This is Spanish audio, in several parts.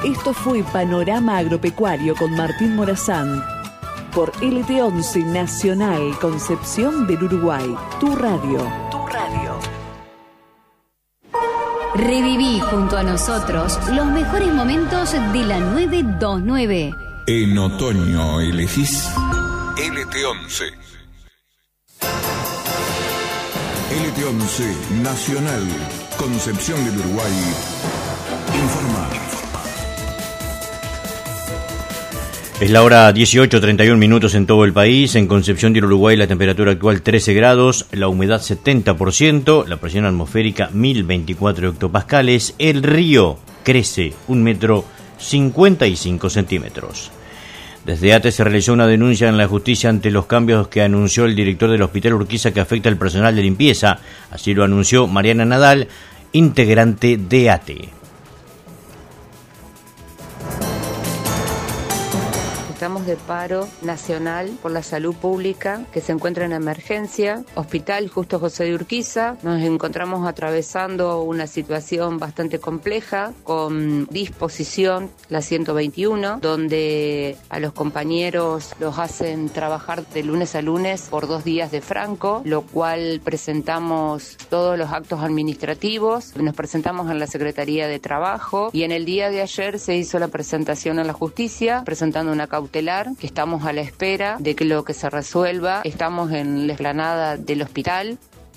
Esto fue Panorama Agropecuario con Martín Morazán por LT11 Nacional Concepción del Uruguay. Tu radio. Tu radio. Reviví junto a nosotros los mejores momentos de la 929. En otoño elegís LT11. LT11 Nacional Concepción del Uruguay informa. Es la hora 18:31 minutos en todo el país. En Concepción del Uruguay la temperatura actual 13 grados, la humedad 70%, la presión atmosférica 1024 hectopascales. El río crece 1,55 metros. Desde ATE se realizó una denuncia en la justicia ante los cambios que anunció el director del Hospital Urquiza que afecta al personal de limpieza. Así lo anunció Mariana Nadal, integrante de ATE. Estamos de paro nacional por la salud pública que se encuentra en emergencia. Hospital Justo José de Urquiza. Nos encontramos atravesando una situación bastante compleja con disposición, la 121, donde a los compañeros los hacen trabajar de lunes a lunes por 2 días de franco, lo cual presentamos todos los actos administrativos. Nos presentamos en la Secretaría de Trabajo y en el día de ayer se hizo la presentación a la justicia, presentando una cautelar que estamos a la espera de que lo que se resuelva. Estamos en la explanada del hospital.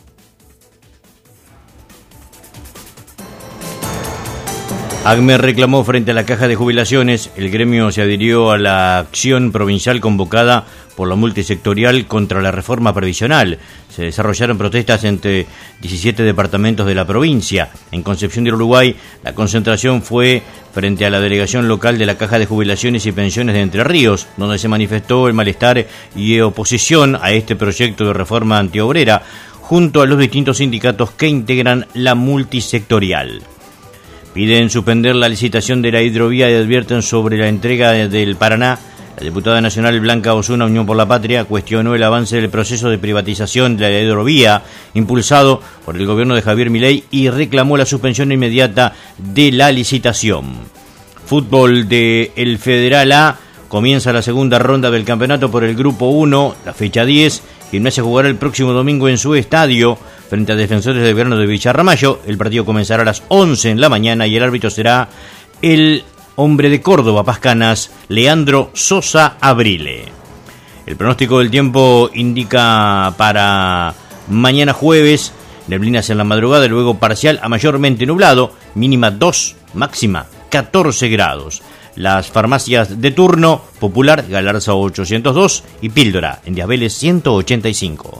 ACME reclamó frente a la Caja de Jubilaciones. El gremio se adhirió a la acción provincial convocada por la multisectorial contra la reforma previsional. Se desarrollaron protestas entre 17 departamentos de la provincia. En Concepción del Uruguay, la concentración fue frente a la delegación local de la Caja de Jubilaciones y Pensiones de Entre Ríos, donde se manifestó el malestar y oposición a este proyecto de reforma antiobrera, junto a los distintos sindicatos que integran la multisectorial. Piden suspender la licitación de la hidrovía y advierten sobre la entrega del Paraná. La diputada nacional Blanca Osuna, Unión por la Patria, cuestionó el avance del proceso de privatización de la hidrovía impulsado por el gobierno de Javier Milei y reclamó la suspensión inmediata de la licitación. Fútbol de el Federal A. Comienza la segunda ronda del campeonato por el Grupo 1, la fecha 10. Gimnasia jugará el próximo domingo en su estadio frente a Defensores del Verano de Villarramayo. El partido comenzará a las 11 en la mañana y el árbitro será el hombre de Córdoba, Pascanas, Leandro Sosa Abrile. El pronóstico del tiempo indica para mañana jueves neblinas en la madrugada, luego parcial a mayormente nublado, mínima 2, máxima 14 grados. Las farmacias de turno: Popular, Galarza 802 y Píldora, en Díaz Vélez 185.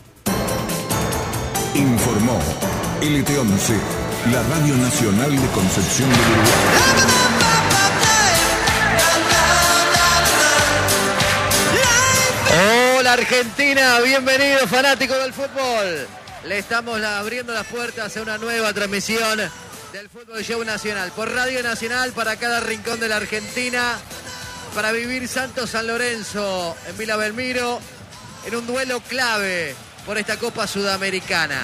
Informó LT11, la Radio Nacional de Concepción del Uruguay. Hola Argentina, bienvenidos fanáticos del fútbol. Le estamos abriendo las puertas a una nueva transmisión del Fútbol Show Nacional por Radio Nacional para cada rincón de la Argentina, para vivir Santos San Lorenzo en Villa Belmiro en un duelo clave por esta Copa Sudamericana.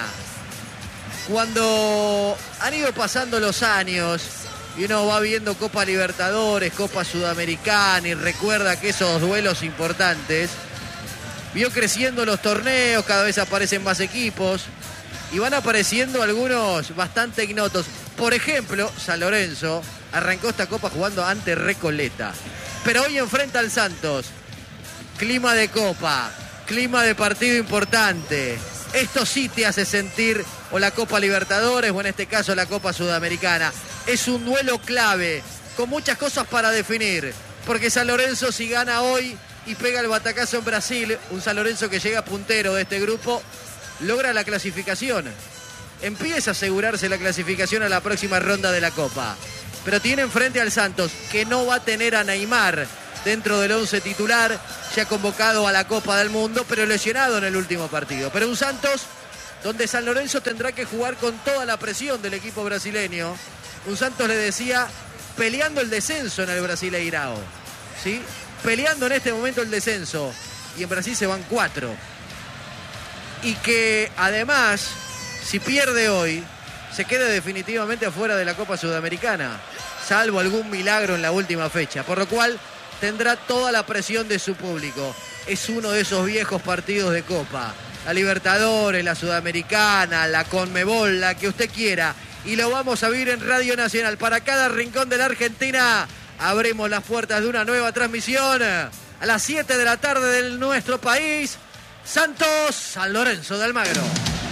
Cuando han ido pasando los años y uno va viendo Copa Libertadores, Copa Sudamericana y recuerda que esos duelos importantes, vio creciendo los torneos, cada vez aparecen más equipos y van apareciendo algunos bastante ignotos. Por ejemplo, San Lorenzo arrancó esta Copa jugando ante Recoleta, pero hoy enfrenta al Santos. Clima de Copa, clima de partido importante. Esto sí te hace sentir o la Copa Libertadores o en este caso la Copa Sudamericana. Es un duelo clave, con muchas cosas para definir, porque San Lorenzo, si gana hoy y pega el batacazo en Brasil, un San Lorenzo que llega puntero de este grupo, logra la clasificación. Empieza a asegurarse la clasificación a la próxima ronda de la Copa. Pero tiene enfrente al Santos, que no va a tener a Neymar dentro del 11 titular, ya convocado a la Copa del Mundo, pero lesionado en el último partido. Pero un Santos donde San Lorenzo tendrá que jugar con toda la presión del equipo brasileño. Un Santos, le decía, peleando el descenso en el Brasileirao, ¿sí? Peleando en este momento el descenso. Y en Brasil se van 4. Y que además, si pierde hoy, se queda definitivamente afuera de la Copa Sudamericana. salvo algún milagro en la última fecha, por lo cual tendrá toda la presión de su público. Es uno de esos viejos partidos de Copa. La Libertadores, la Sudamericana, la Conmebol, la que usted quiera. Y lo vamos a vivir en Radio Nacional. Para cada rincón de la Argentina abrimos las puertas de una nueva transmisión. A las 7 de la tarde de nuestro país, Santos, San Lorenzo de Almagro.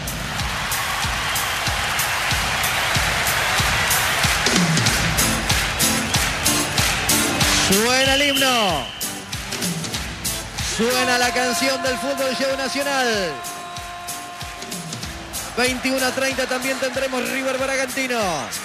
Suena el himno. Suena la canción del Fútbol Show Nacional. 21:30 también tendremos River Bragantino.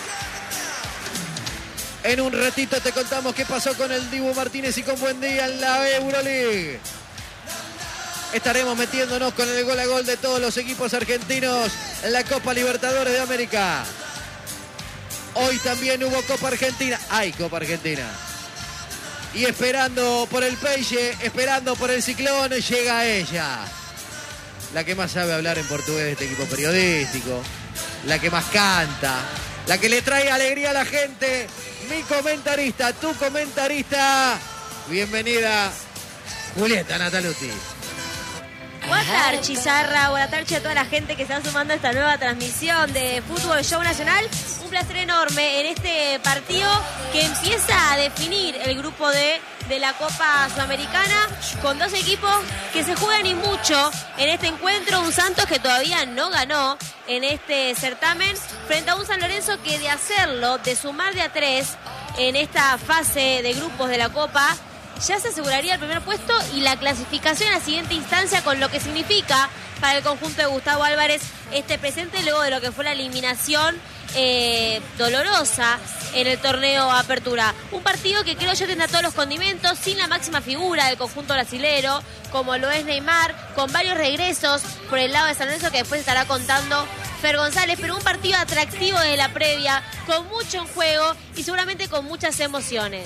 En un ratito te contamos qué pasó con el Dibu Martínez y con Buendía en la Euroleague. Estaremos metiéndonos con el gol a gol de todos los equipos argentinos en la Copa Libertadores de América. Hoy también hubo Copa Argentina. Hay Copa Argentina. Y esperando por el Peixe, esperando por el Ciclón, llega ella. La que más sabe hablar en portugués de este equipo periodístico. La que más canta. La que le trae alegría a la gente. Mi comentarista, tu comentarista. Bienvenida, Julieta Nataluti. Buenas tardes, Chizarra. Buenas tardes a toda la gente que se está sumando a esta nueva transmisión de Fútbol Show Nacional. Un placer enorme en este partido que empieza a definir el grupo de la Copa Sudamericana con dos equipos que se juegan y mucho en este encuentro. Un Santos que todavía no ganó en este certamen frente a un San Lorenzo que de hacerlo, de sumar de a 3 en esta fase de grupos de la Copa, ya se aseguraría el primer puesto y la clasificación a la siguiente instancia, con lo que significa para el conjunto de Gustavo Álvarez este presente luego de lo que fue la eliminación dolorosa en el torneo Apertura. Un partido que creo yo tendrá todos los condimentos, sin la máxima figura del conjunto brasilero, como lo es Neymar, con varios regresos por el lado de San Lorenzo que después estará contando Fer González, pero un partido atractivo de la previa, con mucho en juego y seguramente con muchas emociones.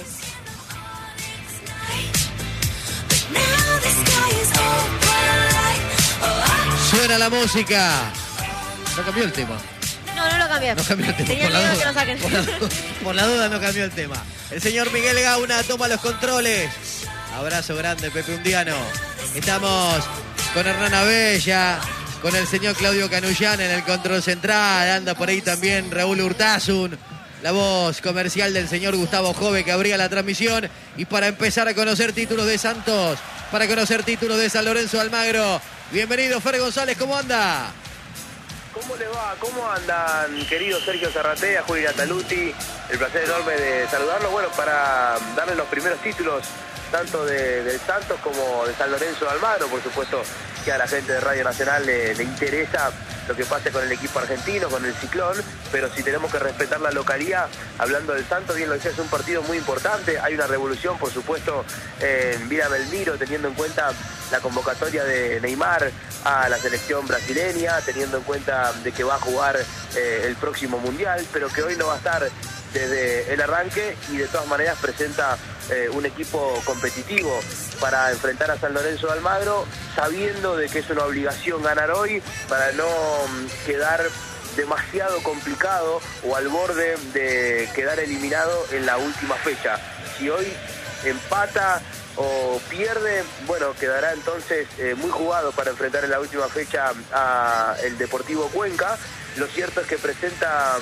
Suena la música. No cambió el tema. No lo cambié. No cambió el tema. Tenía miedo que lo saquen. Por la duda no cambió el tema. El señor Miguel Gauna toma los controles. Abrazo grande, Pepe Undiano. Estamos con Hernán Abella, con el señor Claudio Canullán en el control central. Anda por ahí también Raúl Urtasun, la voz comercial del señor Gustavo Jove, que abría la transmisión. Y para empezar a conocer títulos de Santos, para conocer títulos de San Lorenzo Almagro, bienvenido Fer González, ¿cómo anda? ¿Cómo le va? ¿Cómo andan, querido Sergio Zarratea, Juli Nataluti? El placer enorme de saludarlo. Bueno, para darle los primeros títulos, tanto del Santos como de San Lorenzo Almagro. Por supuesto que a la gente de Radio Nacional le interesa lo que pase con el equipo argentino, con el Ciclón, pero si tenemos que respetar la localidad, hablando del Santos, bien lo decía, es un partido muy importante. Hay una revolución, por supuesto, en Villa Belmiro, teniendo en cuenta la convocatoria de Neymar a la selección brasileña, teniendo en cuenta de que va a jugar el próximo Mundial, pero que hoy no va a estar desde el arranque, y de todas maneras presenta un equipo competitivo para enfrentar a San Lorenzo de Almagro, sabiendo de que es una obligación ganar hoy para no quedar demasiado complicado o al borde de quedar eliminado en la última fecha. Si hoy empata o pierde, bueno, quedará entonces muy jugado para enfrentar en la última fecha a el Deportivo Cuenca. Lo cierto es que presenta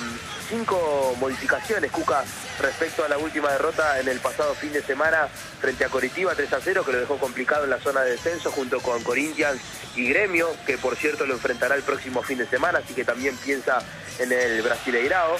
5 modificaciones, Cuca, respecto a la última derrota en el pasado fin de semana frente a Coritiba 3-0, que lo dejó complicado en la zona de descenso junto con Corinthians y Gremio, que por cierto lo enfrentará el próximo fin de semana, así que también piensa en el Brasileirao.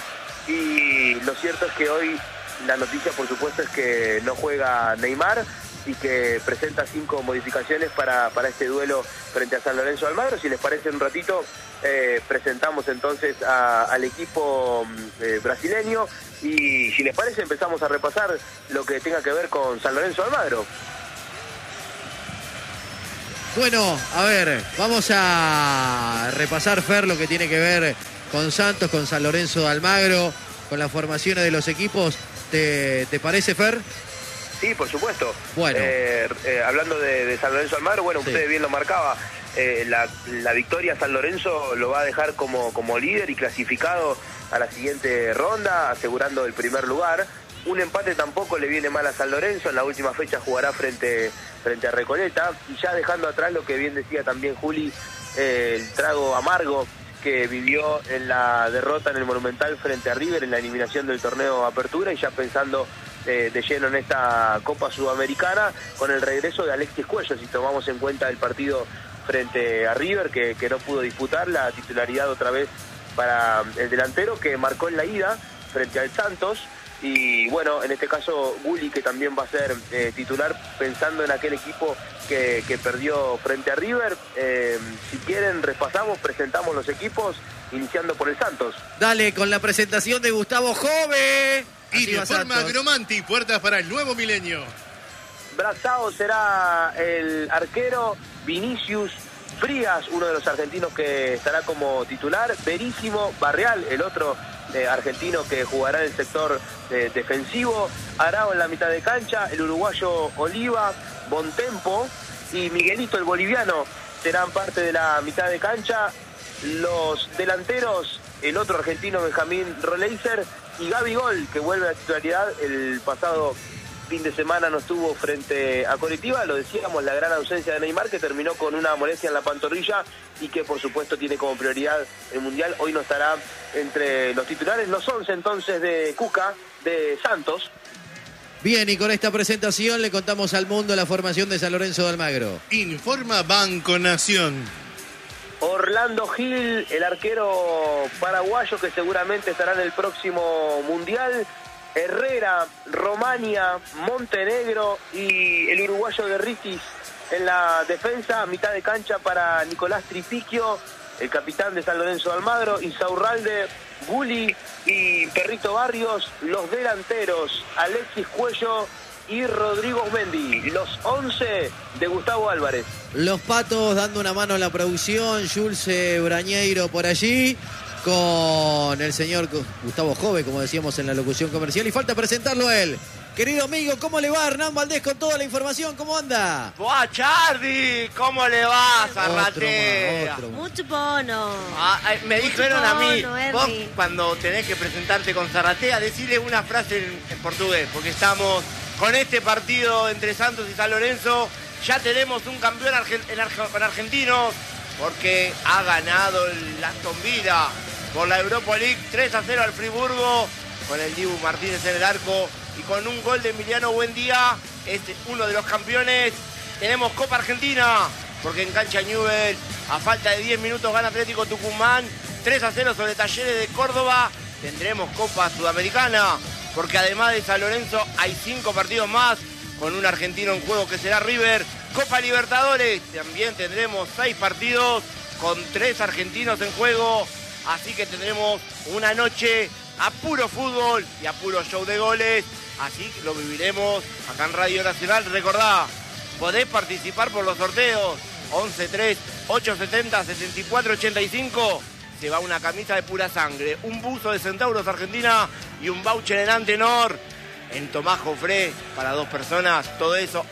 Y lo cierto es que hoy la noticia, por supuesto, es que no juega Neymar y que presenta 5 modificaciones para este duelo frente a San Lorenzo Almagro. Si les parece, en un ratito presentamos entonces al equipo brasileño, y si les parece empezamos a repasar lo que tenga que ver con San Lorenzo Almagro. Bueno, a ver, vamos a repasar, Fer, lo que tiene que ver con Santos, con San Lorenzo de Almagro, con las formaciones de los equipos. ¿Te parece, Fer? Sí, por supuesto. Bueno. Hablando de San Lorenzo Almagro, bueno, sí, usted bien lo marcaba, la victoria a San Lorenzo lo va a dejar como líder y clasificado a la siguiente ronda, asegurando el primer lugar. Un empate tampoco le viene mal a San Lorenzo, en la última fecha jugará frente a Recoleta, y ya dejando atrás lo que bien decía también Juli, el trago amargo que vivió en la derrota en el Monumental frente a River en la eliminación del torneo Apertura, y ya pensando de lleno en esta Copa Sudamericana con el regreso de Alexis Cuello, si tomamos en cuenta el partido frente a River que no pudo disputar, la titularidad otra vez para el delantero que marcó en la ida frente al Santos. Y bueno, en este caso Gulli, que también va a ser titular pensando en aquel equipo que perdió frente a River. Si quieren repasamos, presentamos los equipos, iniciando por el Santos. Dale, con la presentación de Gustavo Jove. Y de forma Agromanti, puertas para el nuevo milenio. Brazao será el arquero, Vinicius Frías, uno de los argentinos que estará como titular, Verísimo Barreal, el otro argentino que jugará en el sector defensivo, Arao en la mitad de cancha, el uruguayo Oliva, Bontempo y Miguelito el boliviano serán parte de la mitad de cancha. Los delanteros, el otro argentino Benjamín Roleiser y Gabigol, que vuelve a la titularidad. El pasado fin de semana no estuvo frente a Coritiba, lo decíamos, la gran ausencia de Neymar, que terminó con una molestia en la pantorrilla y que por supuesto tiene como prioridad el Mundial. Hoy no estará entre los titulares. Los 11 entonces de Cuca, de Santos. Bien, y con esta presentación le contamos al mundo la formación de San Lorenzo de Almagro. Informa Banco Nación. Orlando Gil, el arquero paraguayo que seguramente estará en el próximo Mundial. Herrera, Romania, Montenegro y el uruguayo de Ritis en la defensa. Mitad de cancha para Nicolás Tripiquio, el capitán de San Lorenzo de Almagro, Insaurralde, Gulli y Perrito Barrios. Los delanteros, Alexis Cuello y Rodrigo Mendy. Los 11 de Gustavo Álvarez. Los Patos dando una mano a la producción, Julce Brañeiro por allí, con el señor Gustavo Jove, como decíamos en la locución comercial, y falta presentarlo a él. Querido amigo, ¿cómo le va? Hernán Valdés con toda la información, ¿cómo anda? ¡Buah, Chardi! ¿Cómo le va, Zarratea? Mucho bono. Me Mucho dijeron a mí, bono, vos Ernie. cuando tenés que presentarte con Zarratea, decirle una frase en portugués, porque estamos con este partido entre Santos y San Lorenzo, ya tenemos un campeón con argentinos, porque ha ganado el Aston Villa por la Europa League 3-0 al Friburgo, con el Dibu Martínez en el arco y con un gol de Emiliano Buendía, es uno de los campeones. Tenemos Copa Argentina, porque en cancha Newell, a falta de 10 minutos, gana Atlético Tucumán 3-0 sobre Talleres de Córdoba. Tendremos Copa Sudamericana, porque además de San Lorenzo hay 5 partidos más, con un argentino en juego que será River. Copa Libertadores, también tendremos 6 partidos con 3 argentinos en juego. Así que tendremos una noche a puro fútbol y a puro show de goles. Así lo viviremos acá en Radio Nacional. Recordá, podés participar por los sorteos. 11-3-870-7485. Se va una camisa de pura sangre, un buzo de Centauros Argentina y un voucher en Antenor, en Tomás Jofré, para 2 personas. Todo eso,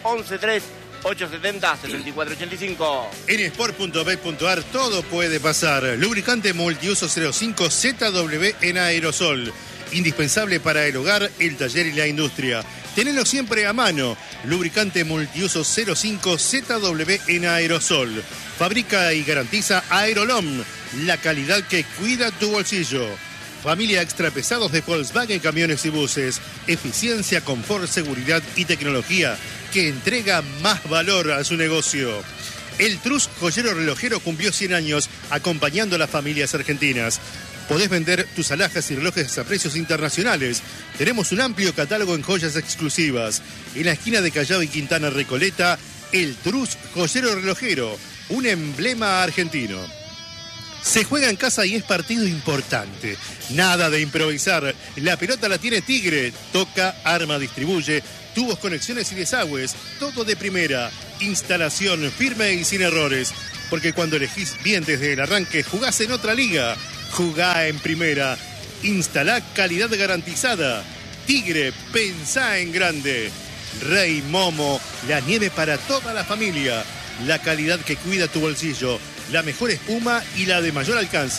11-3-870-7485. En sport.bet.ar todo puede pasar. Lubricante multiuso 05 ZW en aerosol. Indispensable para el hogar, el taller y la industria. Tenelo siempre a mano. Lubricante multiuso 05 ZW en aerosol. Fabrica y garantiza Aerolom, la calidad que cuida tu bolsillo. Familia extra pesados de Volkswagen Camiones y Buses. Eficiencia, confort, seguridad y tecnología que entrega más valor a su negocio. El Trus Joyero Relojero cumplió 100 años acompañando a las familias argentinas. Podés vender tus alhajas y relojes a precios internacionales. Tenemos un amplio catálogo en joyas exclusivas. En la esquina de Callao y Quintana Recoleta, el Trus Joyero Relojero, un emblema argentino. Se juega en casa y es partido importante. Nada de improvisar. La pelota la tiene Tigre. Toca, arma, distribuye. Tubos, conexiones y desagües. Todo de primera. Instalación firme y sin errores. Porque cuando elegís bien desde el arranque, jugás en otra liga. Jugá en primera. Instalá calidad garantizada. Tigre, pensá en grande. Rey Momo, la nieve para toda la familia. La calidad que cuida tu bolsillo. La mejor espuma y la de mayor alcance.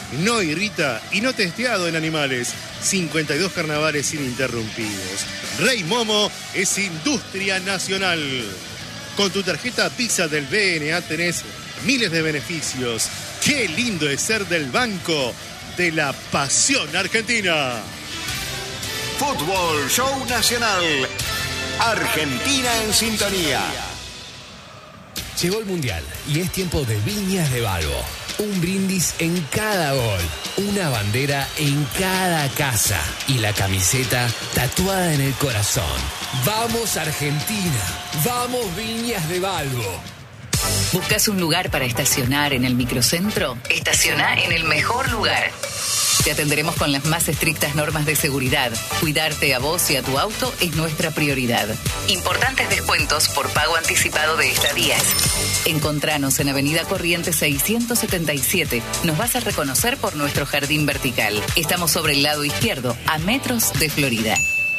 no irrita y no testeado en animales. 52 carnavales ininterrumpidos. Rey Momo es industria nacional. Con tu tarjeta Visa del BNA tenés miles de beneficios. Qué lindo es ser del Banco de la Pasión Argentina. Fútbol Show Nacional. Argentina en sintonía. Llegó el Mundial y es tiempo de Viñas de Balbo. Un brindis en cada gol, una bandera en cada casa y la camiseta tatuada en el corazón. ¡Vamos Argentina! ¡Vamos Viñas de Balbo! ¿Buscas un lugar para estacionar en el microcentro? Estaciona en el mejor lugar. Te atenderemos con las más estrictas normas de seguridad. Cuidarte a vos y a tu auto es nuestra prioridad. Importantes descuentos por pago anticipado de estadías. Encontranos en Avenida Corrientes 677. Nos vas a reconocer por nuestro jardín vertical. Estamos sobre el lado izquierdo, a metros de Florida.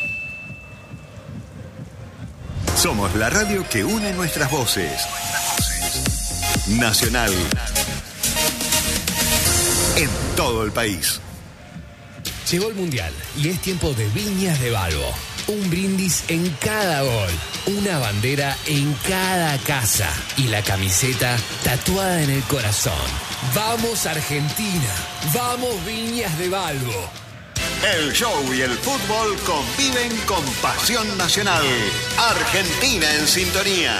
Somos la radio que une nuestras voces. Nacional. En todo el país. Llegó el Mundial y es tiempo de Viñas de Balbo. Un brindis en cada gol, una bandera en cada casa y la camiseta tatuada en el corazón. ¡Vamos Argentina! ¡Vamos Viñas de Balbo! El show y el fútbol conviven con pasión nacional. Argentina en sintonía.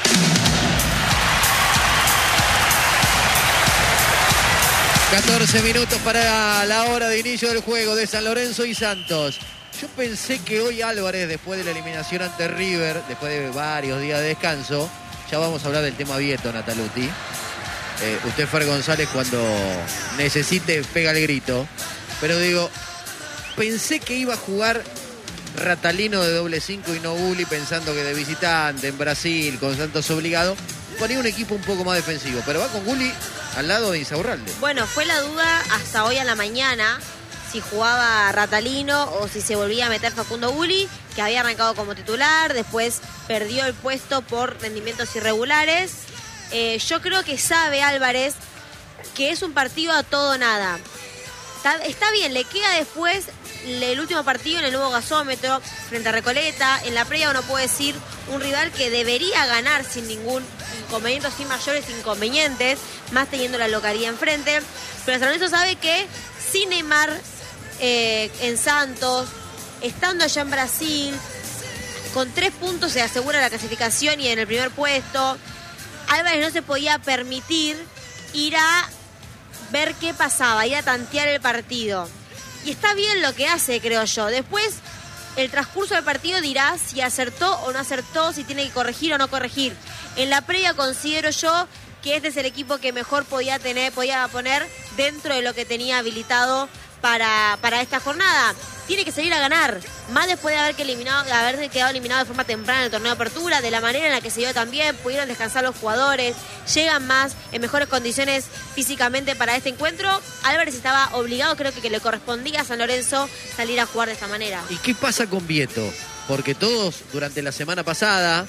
...14 minutos para la hora de inicio del juego de San Lorenzo y Santos. Yo pensé que hoy Álvarez, después de la eliminación ante River, después de varios días de descanso, ya vamos a hablar del tema Vieto, Nataluti. Usted, Fer González, cuando necesite, pega el grito. Pero digo, pensé que iba a jugar Ratalino de doble 5 y no Gulli, pensando que de visitante en Brasil, con Santos obligado, ponía un equipo un poco más defensivo. Pero va con Gulli al lado de Insaurralde. Bueno, fue la duda hasta hoy a la mañana si jugaba Ratalino o si se volvía a meter Facundo Gulli, que había arrancado como titular, después perdió el puesto por rendimientos irregulares. Yo creo que sabe Álvarez que es un partido a todo o nada. Está bien, le queda después el último partido en el nuevo gasómetro frente a Recoleta. En la previa uno puede decir un rival que debería ganar sin ningún inconveniente, sin mayores inconvenientes, más teniendo la localidad enfrente. Pero San Lorenzo sabe que sin Neymar en Santos, estando allá en Brasil, con 3 puntos se asegura la clasificación y en el primer puesto. Álvarez no se podía permitir ir a ver qué pasaba, ir a tantear el partido. Y está bien lo que hace, creo yo. Después, el transcurso del partido dirá si acertó o no acertó, si tiene que corregir o no corregir. En la previa considero yo que este es el equipo que mejor podía poner dentro de lo que tenía habilitado para esta jornada. Tiene que salir a ganar, más después de haberse quedado eliminado de forma temprana en el torneo de apertura, de la manera en la que se dio también, pudieron descansar los jugadores, llegan más en mejores condiciones físicamente para este encuentro. Álvarez estaba obligado, creo que le correspondía a San Lorenzo salir a jugar de esta manera. ¿Y qué pasa con Vieto? Porque todos durante la semana pasada,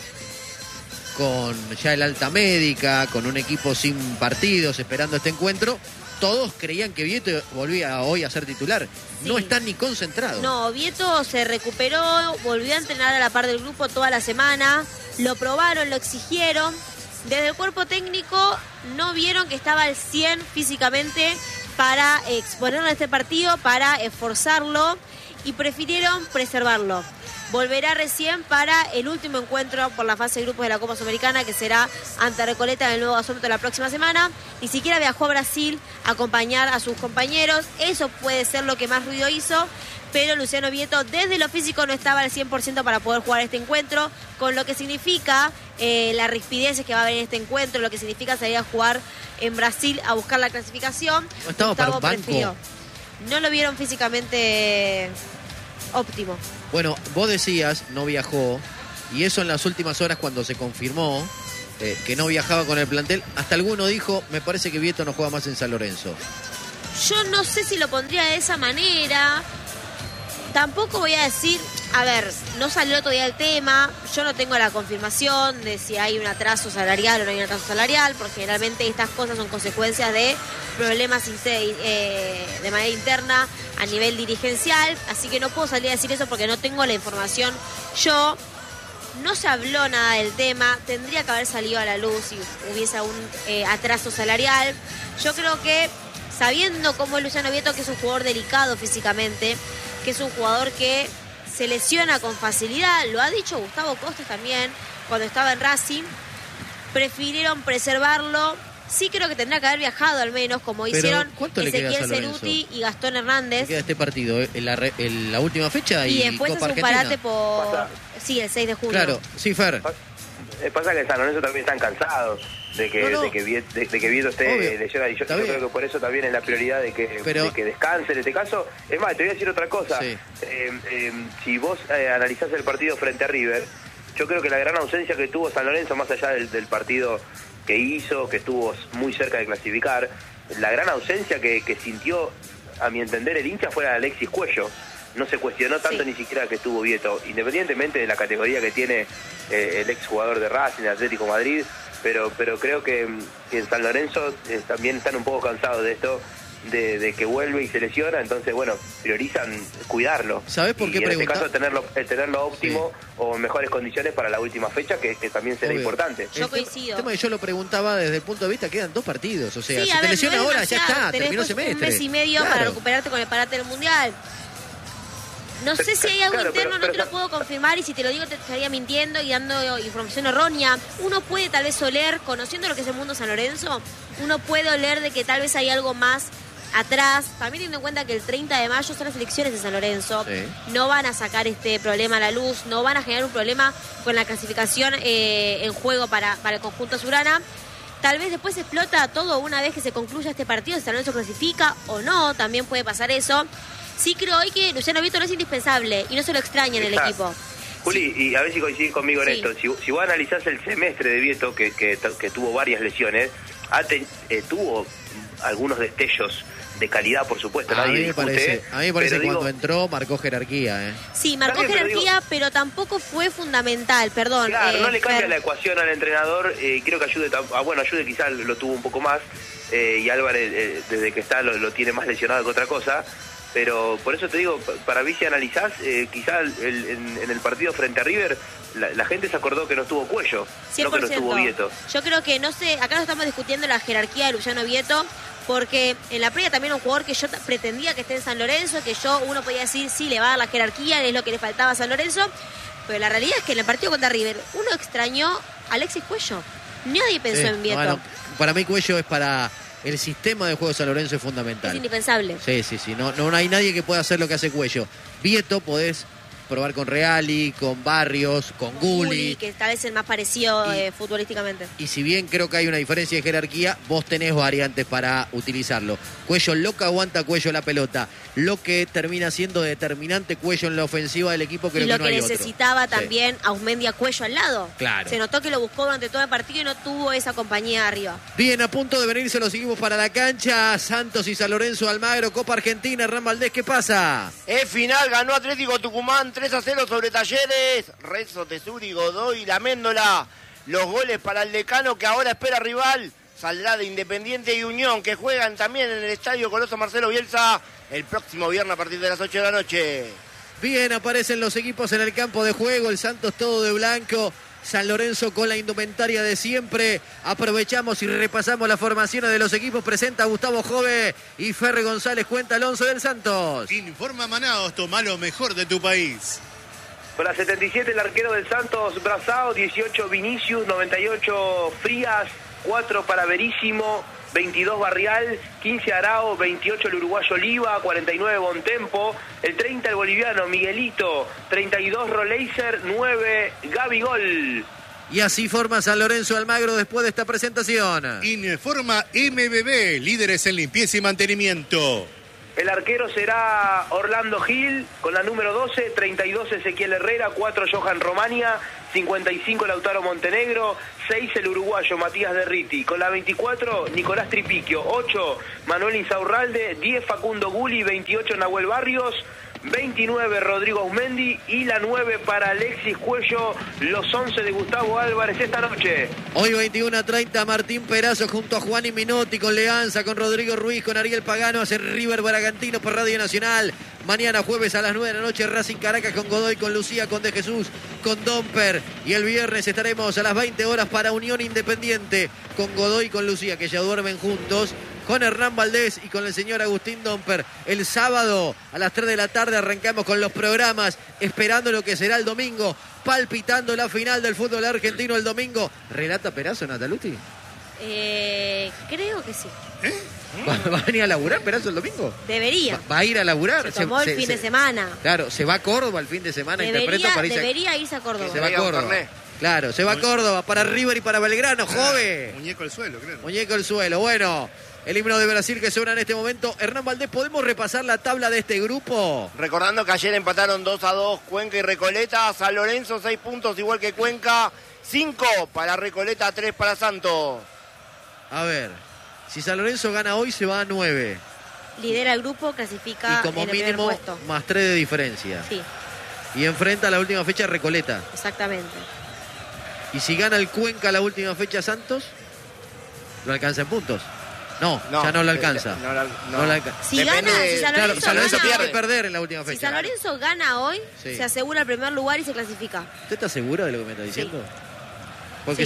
con ya el alta médica, con un equipo sin partidos esperando este encuentro, todos creían que Vieto volvía hoy a ser titular. Sí. No están ni concentrados. No, Vieto se recuperó, volvió a entrenar a la par del grupo toda la semana. Lo probaron, lo exigieron. Desde el cuerpo técnico no vieron que estaba al 100 físicamente para exponerlo a este partido, para esforzarlo, y prefirieron preservarlo. Volverá recién para el último encuentro por la fase de grupos de la Copa Sudamericana, que será ante Recoleta en el nuevo gasómetro la próxima semana. Ni siquiera viajó a Brasil a acompañar a sus compañeros. Eso puede ser lo que más ruido hizo, pero Luciano Vieto desde lo físico no estaba al 100% para poder jugar este encuentro, con lo que significa la rispidez que va a haber en este encuentro, lo que significa salir a jugar en Brasil a buscar la clasificación. No estaba para un banco. No lo vieron físicamente óptimo. Bueno, vos decías, no viajó, y eso en las últimas horas cuando se confirmó que no viajaba con el plantel, hasta alguno dijo, me parece que Vieto no juega más en San Lorenzo. Yo no sé si lo pondría de esa manera, tampoco voy a decir, A ver, no salió todavía el tema, yo no tengo la confirmación de si hay un atraso salarial o no hay un atraso salarial, porque generalmente estas cosas son consecuencias de problemas de manera interna a nivel dirigencial, así que no puedo salir a decir eso porque no tengo la información. Yo, no se habló nada del tema, tendría que haber salido a la luz si hubiese un atraso salarial. Yo creo que, sabiendo cómo es Luciano Vietto, que es un jugador delicado físicamente, que es un jugador que se lesiona con facilidad, lo ha dicho Gustavo Costas también cuando estaba en Racing, prefirieron preservarlo. Sí creo que tendrá que haber viajado al menos, como hicieron Ezequiel Ceruti y Gastón Hernández. Queda este partido en la última fecha y después Copa es un Argentina. parate por... Sí, el 6 de junio. Claro, sí, Fer. Pasa que en San Lorenzo también están cansados de que Vietto esté lesionado, y yo creo que por eso también es la prioridad de que descanse en este caso. Es más, te voy a decir otra cosa. Sí. Si vos analizás el partido frente a River, yo creo que la gran ausencia que tuvo San Lorenzo, más allá del partido que hizo, que estuvo muy cerca de clasificar, la gran ausencia que sintió, a mi entender, el hincha fue Alexis Cuello. No se cuestionó tanto ni siquiera que estuvo Vietto, independientemente de la categoría que tiene el exjugador de Racing, de Atlético Madrid, pero creo que en San Lorenzo también están un poco cansados de esto, de que vuelve y se lesiona, entonces bueno, priorizan cuidarlo. ¿Sabés por qué preguntar? En este caso tenerlo óptimo o en mejores condiciones para la última fecha, que también será importante. Yo coincido. El tema que yo lo preguntaba desde el punto de vista, quedan 2 partidos, o sea, sí, si te lesiona ahora, ya está, terminó el semestre. Un mes y medio para recuperarte con el parate del Mundial. No sé si hay algo interno, no te lo puedo confirmar, y si te lo digo te estaría mintiendo y dando información errónea. Uno puede tal vez oler, conociendo lo que es el mundo San Lorenzo, uno puede oler de que tal vez hay algo más atrás. También teniendo en cuenta que el 30 de mayo son las elecciones de San Lorenzo, no van a sacar este problema a la luz, no van a generar un problema con la clasificación en juego para el conjunto azulgrana. Tal vez después explota todo una vez que se concluya este partido, si San Lorenzo clasifica o no, también puede pasar eso. Sí creo hoy que Luciano Vietto no es indispensable y no se lo extraña en el equipo. Juli, y a ver si coincidís conmigo en esto. Si vos analizás el semestre de Vietto, que tuvo varias lesiones, tuvo algunos destellos de calidad, por supuesto. A mí me parece cuando entró marcó jerarquía. Sí, marcó jerarquía, pero tampoco fue fundamental, perdón. Claro, no le cambia la ecuación al entrenador, creo que ayude quizás lo tuvo un poco más, y Álvarez desde que está lo tiene más lesionado que otra cosa. Pero por eso te digo, para mí si analizás, quizás en el partido frente a River, la gente se acordó que no estuvo Cuello, 100%. No que no estuvo Vietto. Yo creo que, no sé, acá no estamos discutiendo la jerarquía de Luciano Vietto, porque en la previa también un jugador que yo pretendía que esté en San Lorenzo, que uno podía decir, sí, le va a dar la jerarquía, es lo que le faltaba a San Lorenzo, pero la realidad es que en el partido contra River, uno extrañó a Alexis Cuello. Nadie pensó en Vietto. Bueno, para mí Cuello es para... El sistema de juego de San Lorenzo es fundamental. Es indispensable. Sí. No hay nadie que pueda hacer lo que hace Cuello. Vietto podés probar con Reali, con Barrios, con Gulli, que tal vez es el más parecido futbolísticamente. Y si bien creo que hay una diferencia de jerarquía, vos tenés variantes para utilizarlo. Cuello lo que aguanta Cuello la pelota. Lo que termina siendo determinante Cuello en la ofensiva del equipo, creo que no hay otro. Y lo que necesitaba también Auzmendia Cuello al lado. Claro. Se notó que lo buscó durante todo el partido y no tuvo esa compañía arriba. Bien, a punto de venirse, lo seguimos para la cancha. Santos y San Lorenzo, Almagro, Copa Argentina. Hernán Valdés, ¿qué pasa? Es final, ganó Atlético Tucumán 3-0 sobre Talleres. Renzo Tesuri, Godoy, La Méndola. Los goles para el Decano, que ahora espera rival. Saldrá de Independiente y Unión, que juegan también en el Estadio Coloso Marcelo Bielsa el próximo viernes a partir de las 8 de la noche. Bien, aparecen los equipos en el campo de juego. El Santos todo de blanco. San Lorenzo con la indumentaria de siempre. Aprovechamos y repasamos las formaciones de los equipos. Presenta Gustavo Jove y Ferre González. Cuenta el 11 del Santos. Informa Manaos, toma lo mejor de tu país. Con la 77 el arquero del Santos, Brazao, 18 Vinicius, 98 Frías, 4 para Verísimo, 22 Barrial, 15 Arao, 28 el uruguayo Oliva, 49 Bontempo, el 30 el boliviano Miguelito, 32 Roleiser, 9 Gabigol. Y así forma San Lorenzo Almagro después de esta presentación. Informa MBB, líderes en limpieza y mantenimiento. El arquero será Orlando Gil, con la número 12, 32 Ezequiel Herrera, 4 Johan Romania, 55 Lautaro Montenegro, 6 el uruguayo Matías Derriti, con la 24 Nicolás Tripiquio, 8 Manuel Insaurralde, 10 Facundo Gulli, 28 Nahuel Barrios, 29 Rodrigo Ausmendi y la 9 para Alexis Cuello, los 11 de Gustavo Álvarez esta noche. Hoy 21:30 Martín Perazo junto a Juan y Minotti, con Leanza, con Rodrigo Ruiz, con Ariel Pagano, hace River Bragantino por Radio Nacional. Mañana jueves a las 9 de la noche Racing Caracas con Godoy, con Lucía, con De Jesús, con Domper. Y el viernes estaremos a las 20 horas para Unión Independiente con Godoy y con Lucía, que ya duermen juntos, con Hernán Valdés y con el señor Agustín Domper. El sábado a las 3 de la tarde arrancamos con los programas, esperando lo que será el domingo, palpitando la final del fútbol argentino el domingo. ¿Relata Perazo, Nataluti? Creo que sí. ¿Va a venir a laburar Perazo el domingo? Debería. ¿Va a ir a laburar? Se tomó el fin de semana. Claro, se va a Córdoba el fin de semana. Debería irse a Córdoba. Se va a Córdoba. Claro, se va a Córdoba para River y para Belgrano, joven. Muñeco al suelo, claro. Muñeco al suelo. Bueno, el himno de Brasil que suena en este momento. Hernán Valdés, ¿podemos repasar la tabla de este grupo? Recordando que ayer empataron 2-2 Cuenca y Recoleta. San Lorenzo 6 puntos igual que Cuenca. 5 para Recoleta, 3 para Santos. A ver, si San Lorenzo gana hoy se va a 9. Lidera el grupo, clasifica y como en el mínimo primer puesto. Más 3 de diferencia. Sí. Y enfrenta la última fecha Recoleta. Exactamente. Y si gana el Cuenca la última fecha Santos, ¿lo alcanza en puntos? No, ya no lo alcanza. No lo alcanza. Si gana, si San Lorenzo pierde perder en la última fecha. Si San Lorenzo gana hoy, se asegura el primer lugar y se clasifica. ¿Usted está seguro de lo que me está diciendo? Sí. Porque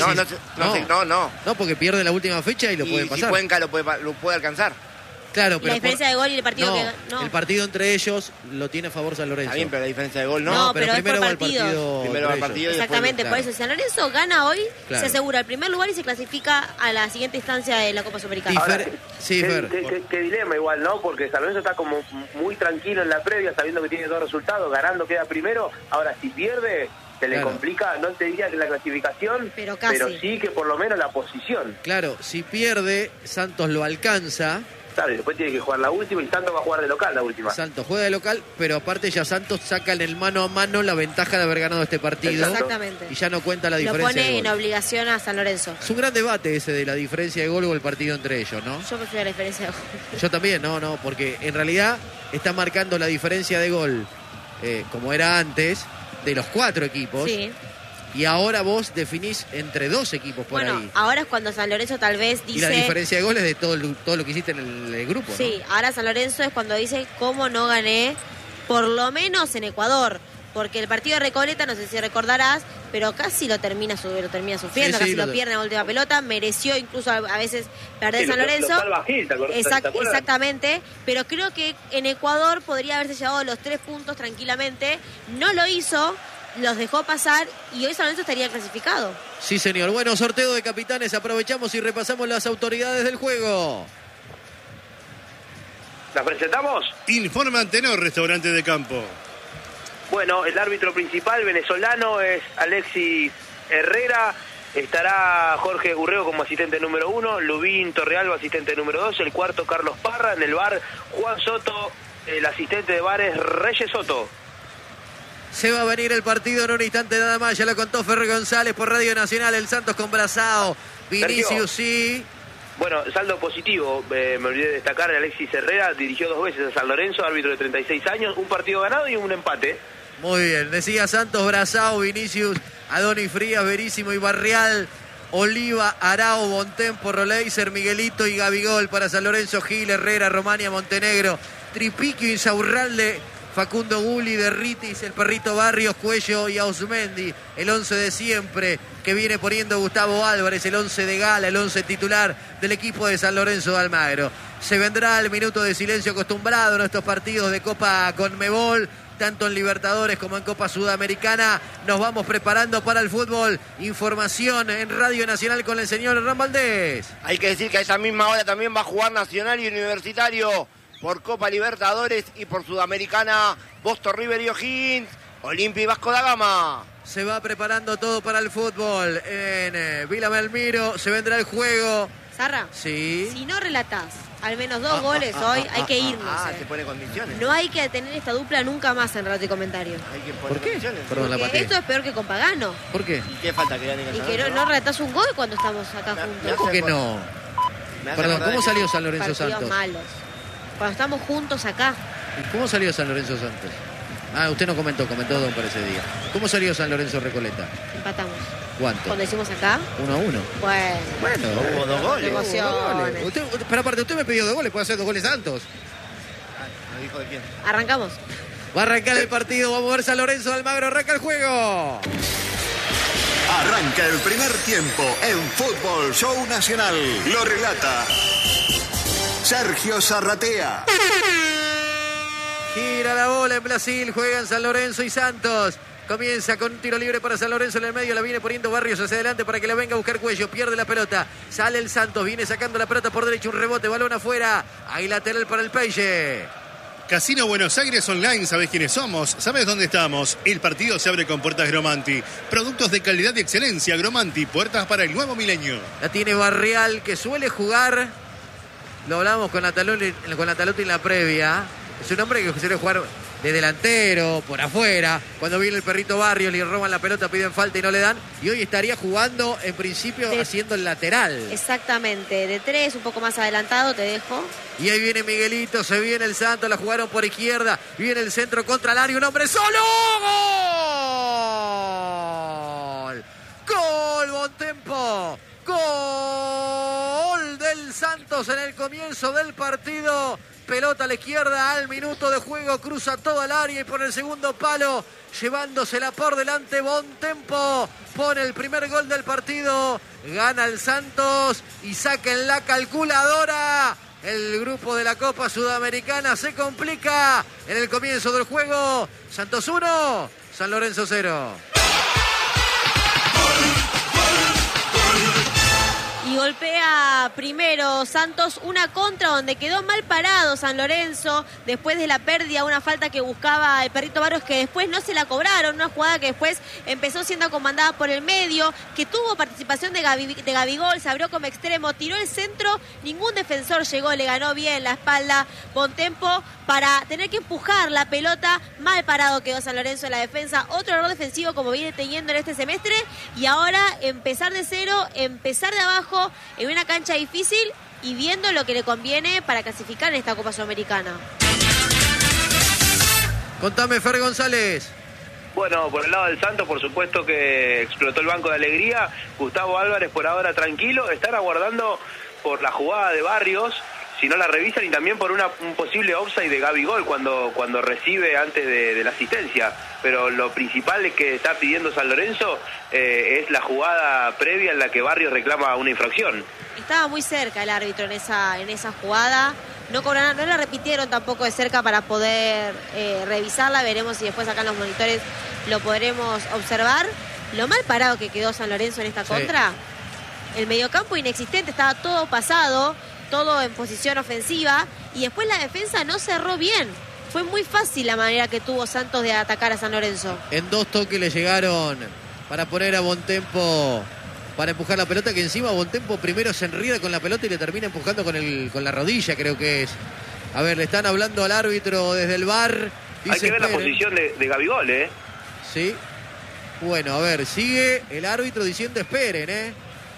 no, porque pierde la última fecha y lo puede pasar. Y Cuenca lo puede alcanzar. Claro, pero la diferencia de gol y el partido el partido entre ellos lo tiene a favor San Lorenzo. Está bien, pero la diferencia de gol no. No, pero primero va el partido. Primero va el partido. Exactamente, por eso si San Lorenzo gana hoy, se asegura el primer lugar y se clasifica a la siguiente instancia de la Copa Sudamericana. Ahora, qué dilema igual, ¿no? Porque San Lorenzo está como muy tranquilo en la previa, sabiendo que tiene 2 resultados, ganando queda primero. Ahora, si pierde, se le complica, no te diría que la clasificación, pero sí que por lo menos la posición. Claro, si pierde, Santos lo alcanza. Claro, y después tiene que jugar la última y Santos va a jugar de local la última. Santos juega de local, pero aparte ya Santos saca en el mano a mano la ventaja de haber ganado este partido. Exactamente. Y ya no cuenta la diferencia. Lo pone de gol. en obligación a San Lorenzo. Es un gran debate ese de la diferencia de gol o el partido entre ellos, ¿no? Yo prefiero la diferencia de gol. Yo también, no, porque en realidad está marcando la diferencia de gol, como era antes, de los 4 equipos. Sí. Y ahora vos definís entre 2 equipos por ahí. Bueno, ahora es cuando San Lorenzo tal vez dice... Y la diferencia de goles de todo lo que hiciste en el grupo, sí, ¿no? Ahora San Lorenzo es cuando dice cómo no gané, por lo menos en Ecuador. Porque el partido de Recoleta, no sé si recordarás, pero casi lo termina sufriendo, casi lo pierde en la última pelota. Mereció incluso a veces perder San Lorenzo. Exactamente, pero creo que en Ecuador podría haberse llevado los 3 puntos tranquilamente. No lo hizo. Los dejó pasar y hoy San Lorenzo estaría clasificado. Sí, señor. Bueno, sorteo de capitanes. Aprovechamos y repasamos las autoridades del juego. ¿Las presentamos? Informa Antenor, restaurante de campo. Bueno, el árbitro principal venezolano es Alexis Herrera. Estará Jorge Urrego como asistente número 1, Lubín Torrealba asistente número 2, el cuarto Carlos Parra, en el bar Juan Soto, el asistente de bar es Reyes Soto. Se va a venir el partido en un instante nada más, ya lo contó Ferrer González por Radio Nacional, el Santos con Brazao, Vinicius sí. Bueno, saldo positivo, me olvidé de destacar, Alexis Herrera dirigió 2 veces a San Lorenzo, árbitro de 36 años, un partido ganado y un empate. Muy bien, decía Santos, Brazao, Vinicius, Adonis Frías, Verísimo y Barrial, Oliva, Arao, Bontempo, Roleiser, Miguelito y Gabigol para San Lorenzo, Gil, Herrera, Romania, Montenegro, Tripiquio, Insaurralde, Facundo Gulli, Derritis, el Perrito Barrios, Cuello y Ausmendi. El 11 de siempre que viene poniendo Gustavo Álvarez, el 11 de gala, el 11 titular del equipo de San Lorenzo de Almagro. Se vendrá el minuto de silencio acostumbrado en estos partidos de Copa Conmebol, tanto en Libertadores como en Copa Sudamericana. Nos vamos preparando para el fútbol. Información en Radio Nacional con el señor Hernán Valdés. Hay que decir que a esa misma hora también va a jugar Nacional y Universitario por Copa Libertadores y por Sudamericana, Boston River y O'Higgins, Olimpia y Vasco da Gama. Se va preparando todo para el fútbol en Vila Belmiro, se vendrá el juego. Sarra, sí. Si no relatás al menos 2 goles hoy, hay que irnos. Se pone condiciones. No hay que tener esta dupla nunca más en Relato y Comentario. Hay que poner condiciones. Perdón, la paté. Esto es peor que con Pagano. ¿Por qué? ¿Y qué falta que gane? Y que no relatás un gol cuando estamos acá juntos. ¿Cómo que no? Perdón, ¿cómo salió San Lorenzo Santos? Malos. Cuando estamos juntos acá. ¿Y cómo salió San Lorenzo Santos? Ah, usted no comentó Don para ese día. ¿Cómo salió San Lorenzo Recoleta? Empatamos. ¿Cuánto? Cuando hicimos acá. 1-1. Bueno, hubo 2 goles. Emociones. Pero aparte, usted me pidió 2 goles, puede hacer 2 goles Santos. ¿Me dijo de quién? Arrancamos. Va a arrancar el partido, vamos a ver San Lorenzo de Almagro, arranca el juego. Arranca el primer tiempo en Fútbol Show Nacional. Lo relata Sergio Zarratea. Gira la bola en Brasil, juegan San Lorenzo y Santos. Comienza con un tiro libre para San Lorenzo en el medio, la viene poniendo Barrios hacia adelante para que le venga a buscar Cuello, pierde la pelota, sale el Santos, viene sacando la pelota por derecho, un rebote, balón afuera, ahí lateral para el Peixe. Casino Buenos Aires Online, ¿sabés quiénes somos? ¿Sabés dónde estamos? El partido se abre con Puertas Gromanti. Productos de calidad y excelencia, Gromanti, puertas para el nuevo milenio. La tiene Barrial, que suele jugar, lo hablamos con Natalotti en la previa, es un hombre que suele jugar de delantero, por afuera. Cuando viene el perrito Barrios, le roban la pelota, piden falta y no le dan. Y hoy estaría jugando, en principio, haciendo el lateral. Exactamente, de 3, un poco más adelantado, te dejo. Y ahí viene Miguelito, se viene el Santos, la jugaron por izquierda. Viene el centro contra el área, un hombre solo. ¡Gol! ¡Gol, Bontempo! ¡Gol del Santos en el comienzo del partido! Pelota a la izquierda al minuto de juego, cruza toda el área y por el segundo palo, llevándosela por delante Bontempo, pone el primer gol del partido, gana el Santos y saca en la calculadora. El grupo de la Copa Sudamericana se complica en el comienzo del juego. Santos 1, San Lorenzo 0. Y golpea primero Santos una contra donde quedó mal parado San Lorenzo después de la pérdida, una falta que buscaba el perrito Barrios que después no se la cobraron, una jugada que después empezó siendo comandada por el medio, que tuvo participación de Gabigol, se abrió como extremo, tiró el centro, ningún defensor llegó, le ganó bien la espalda Bontempo para tener que empujar la pelota, mal parado quedó San Lorenzo en la defensa, otro error defensivo como viene teniendo en este semestre y ahora empezar de cero, empezar de abajo en una cancha difícil y viendo lo que le conviene para clasificar en esta Copa Sudamericana. Contame, Fer González. Bueno, por el lado del Santos, por supuesto que explotó el banco de alegría. Gustavo Álvarez por ahora tranquilo, están aguardando por la jugada de Barrios, si no la revisan, y también por un posible offside de Gabigol cuando recibe antes de la asistencia. Pero lo principal es que está pidiendo San Lorenzo es la jugada previa en la que Barrios reclama una infracción. Estaba muy cerca el árbitro en esa jugada. No la repitieron tampoco de cerca para poder revisarla. Veremos si después acá en los monitores lo podremos observar. Lo mal parado que quedó San Lorenzo en esta contra. El mediocampo inexistente, estaba todo pasado, todo en posición ofensiva. Y después la defensa no cerró bien. Fue muy fácil la manera que tuvo Santos de atacar a San Lorenzo. En 2 toques le llegaron para poner a Bontempo, para empujar la pelota, que encima Bontempo primero se enrida con la pelota y le termina empujando con la rodilla, creo que es. A ver, le están hablando al árbitro desde el VAR. Hay que ver la posición de Gabigol, ¿eh? Sí. Bueno, a ver, sigue el árbitro diciendo esperen, ¿eh?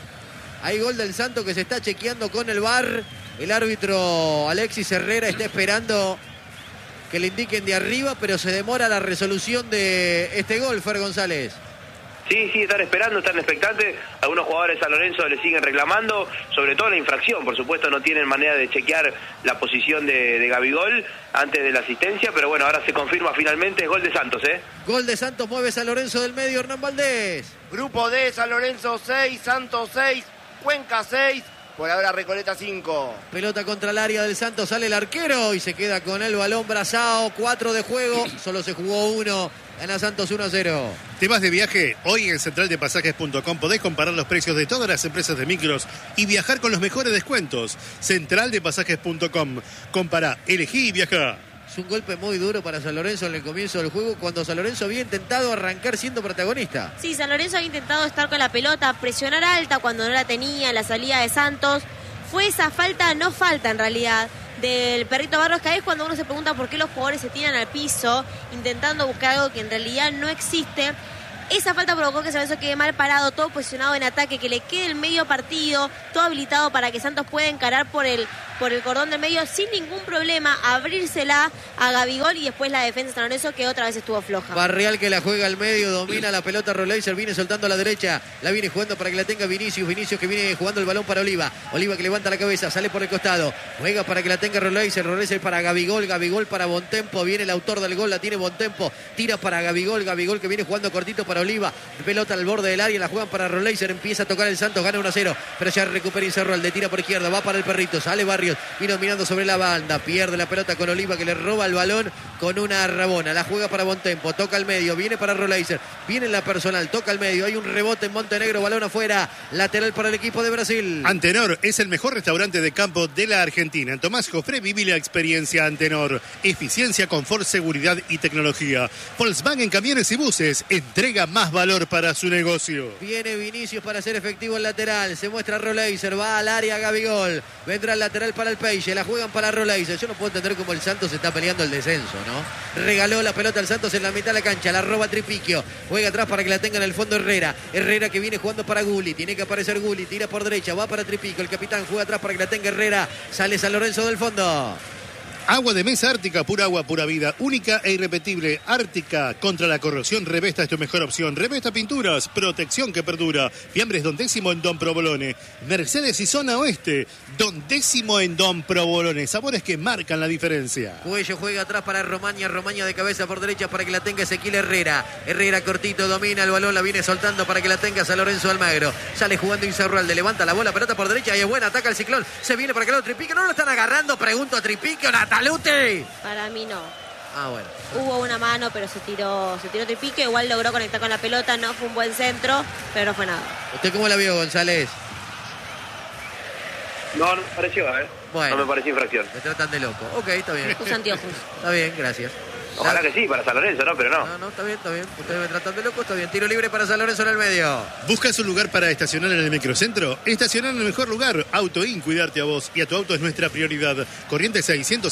Hay gol del Santos que se está chequeando con el VAR. El árbitro Alexis Herrera está esperando que le indiquen de arriba, pero se demora la resolución de este gol, Fer González. Sí, están esperando, están expectantes. Algunos jugadores de San Lorenzo le siguen reclamando, sobre todo la infracción. Por supuesto no tienen manera de chequear la posición de Gabigol antes de la asistencia, pero bueno, ahora se confirma finalmente, es gol de Santos, ¿eh? Gol de Santos, mueve San Lorenzo del medio, Hernán Valdés. Grupo D, San Lorenzo 6, Santos 6, Cuenca 6, por ahora Recoleta 5. Pelota contra el área del Santos, sale el arquero y se queda con el balón Brazao. 4 de juego, solo se jugó 1. Gana Santos 1-0. ¿Te vas de viaje? Hoy en centraldepasajes.com podés comparar los precios de todas las empresas de micros y viajar con los mejores descuentos. Centraldepasajes.com. Compará, elegí y viajá. Es un golpe muy duro para San Lorenzo en el comienzo del juego, cuando San Lorenzo había intentado arrancar siendo protagonista. Sí, San Lorenzo había intentado estar con la pelota, presionar alta cuando no la tenía, la salida de Santos. Fue esa falta, no falta en realidad, del perrito Barrios, que es cuando uno se pregunta por qué los jugadores se tiran al piso intentando buscar algo que en realidad no existe. Esa falta provocó que San Lorenzo quede mal parado, todo posicionado en ataque, que le quede el medio partido, todo habilitado para que Santos pueda encarar por el cordón del medio sin ningún problema, abrírsela a Gabigol y después la defensa de San Lorenzo que otra vez estuvo floja. Barrial que la juega al medio, domina la pelota Roleiser, viene soltando a la derecha, la viene jugando para que la tenga Vinicius que viene jugando el balón para Oliva que levanta la cabeza, sale por el costado, juega para que la tenga Roleiser para Gabigol para Bontempo, viene el autor del gol, la tiene Bontempo, tira para Gabigol que viene jugando cortito para Oliva, pelota al borde del área, la juegan para Roleiser, empieza a tocar el Santos, gana 1-0, pero ya recupera Insaurralde, tira por izquierda, va para el perrito, sale Barrios, vino mirando sobre la banda, pierde la pelota con Oliva que le roba el balón con una rabona, la juega para Bontempo, toca al medio, viene para Roleiser, viene en la personal, toca al medio, hay un rebote en Montenegro, balón afuera, lateral para el equipo de Brasil. Antenor es el mejor restaurante de campo de la Argentina. En Tomás Jofré viví la experiencia Antenor. Eficiencia, confort, seguridad y tecnología. Volkswagen Camiones y Buses entrega más valor para su negocio. Viene Vinicius para hacer efectivo el lateral. Se muestra Roleiser, va al área Gabigol. Vendrá el lateral para el Peixe. La juegan para Roleiser. Yo no puedo entender cómo el Santos está peleando el descenso, ¿no? Regaló la pelota al Santos en la mitad de la cancha. La roba Tripiquio. Juega atrás para que la tenga en el fondo Herrera. Herrera que viene jugando para Gulli. Tiene que aparecer Gulli. Tira por derecha. Va para Tripiquio. El capitán juega atrás para que la tenga Herrera. Sale San Lorenzo del fondo. Agua de mesa Ártica, pura agua, pura vida, única e irrepetible. Ártica, contra la corrosión, Revesta es tu mejor opción. Revesta Pinturas, protección que perdura. Fiambres Don Décimo en Don Provolone. Mercedes y Zona Oeste, Don Décimo en Don Provolone. Sabores que marcan la diferencia. Cuello juega atrás para Romaña de cabeza por derecha para que la tenga Ezequiel Herrera. Herrera cortito, domina el balón, la viene soltando para que la tenga San Lorenzo Almagro. Sale jugando Insaurralde, levanta la bola, pelota por derecha y es buena, ataca el Ciclón. Se viene para que lo Tripiquio, no lo están agarrando, pregunto a Tripiquio, Nataluti. Para mí no. Ah, bueno. Hubo una mano, pero se tiró Tripiquio, igual logró conectar con la pelota, no fue un buen centro, pero no fue nada. ¿Usted cómo la vio, González? No me pareció, Bueno, no me pareció infracción. Me tratan de loco. Ok, está bien. Tus anteojos. Está bien, gracias. Ojalá que sí, para San Lorenzo, ¿no? Pero no. No, está bien. Ustedes me tratan de loco, está bien. Tiro libre para San Lorenzo en el medio. ¿Buscas un lugar para estacionar en el microcentro? Estacionar en el mejor lugar. Autoin, cuidarte a vos y a tu auto es nuestra prioridad. Corrientes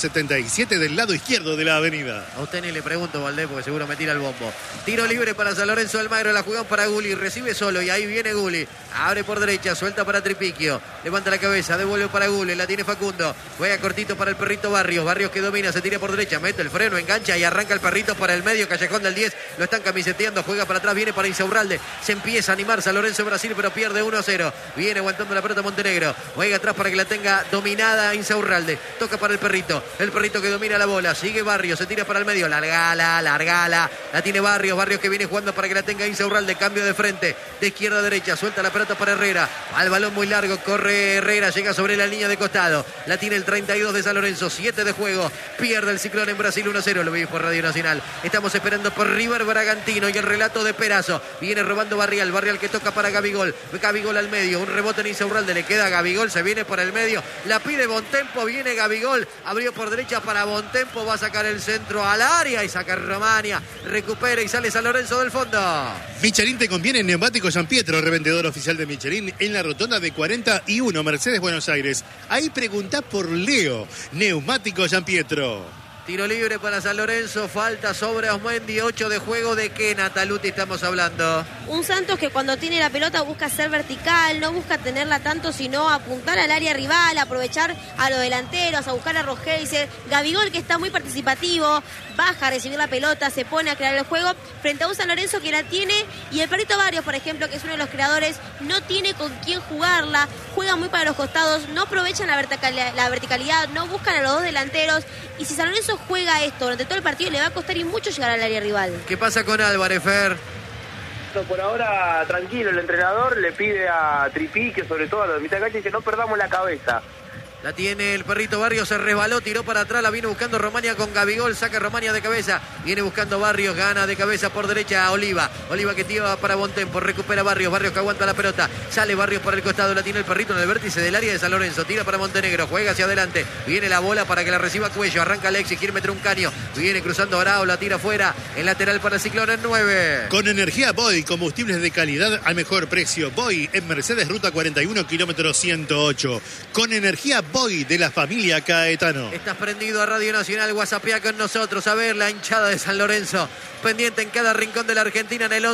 677 del lado izquierdo de la avenida. A usted ni le pregunto, Valdés, porque seguro me tira el bombo. Tiro libre para San Lorenzo Almagro, la juegan para Gulli, recibe solo y ahí viene Gulli. Abre por derecha, suelta para Tripiquio. Levanta la cabeza, devuelve para Gulli, la tiene Facundo. Juega cortito para el perrito Barrios. Barrios que domina, se tira por derecha, mete el freno, engancha y arranca el perrito para el medio, callejón del 10, lo están camiseteando, juega para atrás, viene para Insaurralde, se empieza a animar San Lorenzo Brasil, pero pierde 1-0, viene aguantando la pelota Montenegro, juega atrás para que la tenga dominada Insaurralde, toca para el perrito que domina la bola, sigue Barrios, se tira para el medio, largala, la tiene Barrios que viene jugando para que la tenga Insaurralde, cambio de frente, de izquierda a derecha, suelta la pelota para Herrera, al balón muy largo, corre Herrera, llega sobre la línea de costado, la tiene el 32 de San Lorenzo, 7 de juego, pierde el Ciclón en Brasil 1-0, lo vi por Radio Nacional. Estamos esperando por River Bragantino y el relato de Perazo. Viene robando Barrial que toca para Gabigol al medio, un rebote en Insaurralde, le queda a Gabigol, se viene por el medio, la pide Bontempo, viene Gabigol, abrió por derecha para Bontempo, va a sacar el centro al área y saca Romaña, recupera y sale San Lorenzo del fondo. Michelin te conviene en Neumáticos San Pietro, revendedor oficial de Michelin en la rotonda de 41 Mercedes Buenos Aires. Ahí preguntá por Leo, Neumáticos San Pietro. Tiro libre para San Lorenzo, falta sobre Osmendi, 8 de juego. ¿De qué, Nataluti, estamos hablando? Un Santos que cuando tiene la pelota busca ser vertical, no busca tenerla tanto, sino apuntar al área rival, aprovechar a los delanteros, a buscar a Rogeiser. Gabigol, que está muy participativo, baja a recibir la pelota, se pone a crear el juego, frente a un San Lorenzo que la tiene, y el perrito Barrios, por ejemplo, que es uno de los creadores, no tiene con quién jugarla, juega muy para los costados, no aprovechan la verticalidad, no buscan a los dos delanteros, y si San Lorenzo juega esto durante todo el partido, le va a costar y mucho llegar al área rival. ¿Qué pasa con Álvarez, Fer? Por ahora, tranquilo, el entrenador le pide a Tripiquio, sobre todo a los de mitad de cancha, que no perdamos la cabeza. La tiene el perrito Barrios, se resbaló, tiró para atrás, la viene buscando Romaña con Gabigol, saca Romaña de cabeza, viene buscando Barrios, gana de cabeza por derecha a Oliva que tira para Bontempo, recupera Barrios que aguanta la pelota, sale Barrios por el costado, la tiene el perrito en el vértice del área de San Lorenzo, tira para Montenegro, juega hacia adelante, viene la bola para que la reciba Cuello, arranca Alexis, quiere meter un caño, viene cruzando Arao, la tira afuera, el lateral para el Ciclón en 9. Con energía Boy, combustibles de calidad al mejor precio. Boy en Mercedes, ruta 41, kilómetro 108. Con energía Boy de la familia Caetano. Estás prendido a Radio Nacional, WhatsAppea con nosotros. A ver, la hinchada de San Lorenzo, pendiente en cada rincón de la Argentina en el